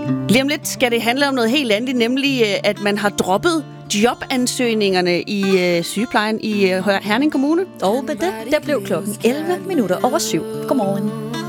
Lige om lidt skal det handle om noget helt andet, nemlig at man har droppet jobansøgningerne i sygeplejen i Herning Kommune. Og med det, der blev klokken 11:11. Godmorgen.